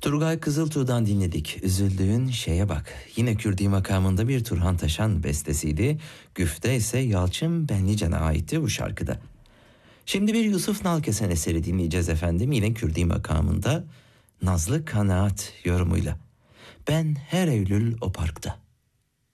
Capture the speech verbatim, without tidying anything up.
Turgay Kızıltuğ'dan dinledik. Üzüldüğün şeye bak. Yine Kürdi makamında bir Turhan Taşan bestesiydi. Güfte ise Yalçın Benlican'a aitti bu şarkıda. Şimdi bir Yusuf Nalkesen eseri dinleyeceğiz efendim. Yine Kürdi makamında Nazlı Kanaat yorumuyla. Ben her Eylül o parkta.